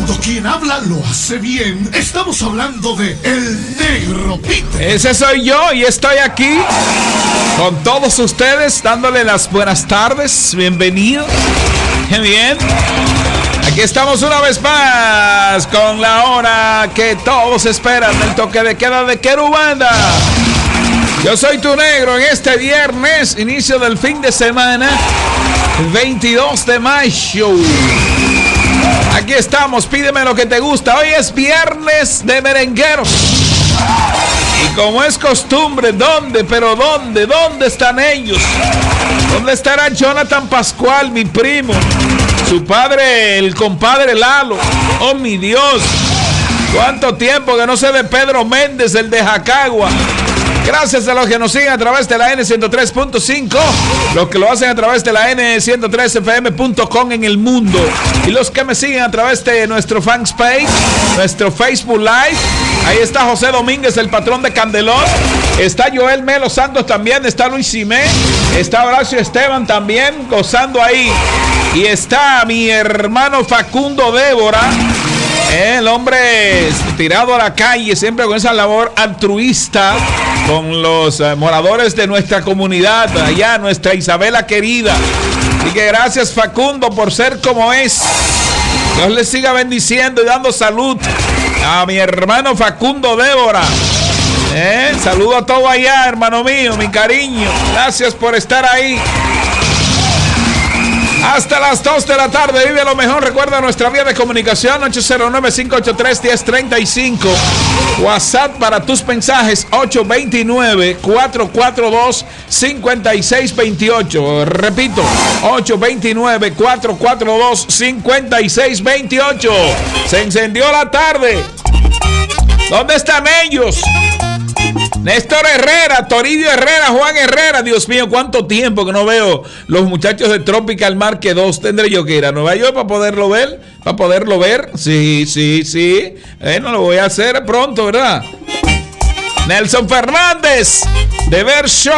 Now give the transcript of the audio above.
Cuando quien habla lo hace bien, estamos hablando de El Negro Peter. Ese soy yo y estoy aquí con todos ustedes dándole las buenas tardes. Bienvenido. Qué bien. Aquí estamos una vez más con la hora que todos esperan, el toque de queda de Querubanda. Yo soy tu negro en este viernes, inicio del fin de semana, 22 de mayo. Aquí estamos, pídeme lo que te gusta. Hoy es viernes de merengueros. Y como es costumbre, ¿dónde? Pero ¿dónde? ¿Dónde están ellos? ¿Dónde estará Jonathan Pascual, mi primo? Su padre, el compadre Lalo. Oh, mi Dios. ¿Cuánto tiempo que no sé de Pedro Méndez, el de Jacagua? Gracias a los que nos siguen a través de la N103.5, los que lo hacen a través de la N103fm.com en el mundo, y los que me siguen a través de nuestro fanpage, nuestro Facebook Live. Ahí está José Domínguez, el patrón de Candelón. Está Joel Melo Santos también. Está Luis Simé. Está Horacio Esteban también gozando ahí. Y está mi hermano Facundo Débora. El hombre tirado a la calle, siempre con esa labor altruista con los moradores de nuestra comunidad, allá nuestra Isabela querida. Así que gracias, Facundo, por ser como es. Dios le siga bendiciendo y dando salud a mi hermano Facundo Débora. Saludo a todo allá, hermano mío, mi cariño. Gracias por estar ahí. Hasta las 2 de la tarde, vive lo mejor. Recuerda nuestra vía de comunicación 809-583-1035. WhatsApp para tus mensajes 829-442-5628. Repito, 829-442-5628. Se encendió la tarde. ¿Dónde están ellos? Néstor Herrera, Toribio Herrera, Juan Herrera. Dios mío, cuánto tiempo que no veo los muchachos de Tropical Market 2. Tendré yo que ir a Nueva York para poderlo ver. Sí. No lo voy a hacer pronto, ¿verdad? Nelson Fernández, de Ver Show.